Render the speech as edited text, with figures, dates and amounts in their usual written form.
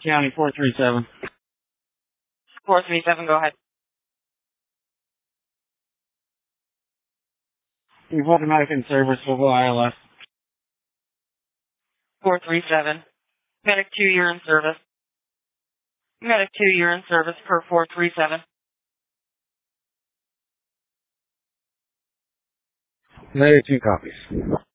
County 437. 437, go ahead. You've had a medic in service for ILS. 437. Medic 2, you're in service. Medic 2, you're in service per 437. Medic 2 copies.